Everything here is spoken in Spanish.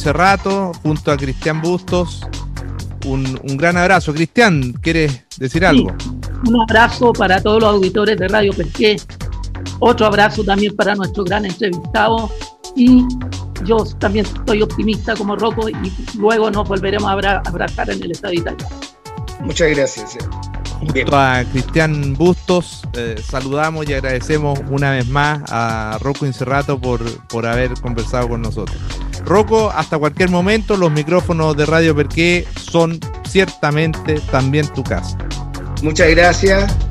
Incerrato junto a Cristian Bustos. Un gran abrazo. Cristian, ¿quieres decir algo? Sí, un abrazo para todos los auditores de Radio Pesqué. Otro abrazo también para nuestro gran entrevistado. Y yo también estoy optimista como Rocco y luego nos volveremos a abrazar en el Estadio Italia. Muchas gracias. Junto a Cristian Bustos, saludamos y agradecemos una vez más a Rocco Incerrato por haber conversado con nosotros. Rocco, hasta cualquier momento, los micrófonos de Radio Perqué son ciertamente también tu casa. Muchas gracias.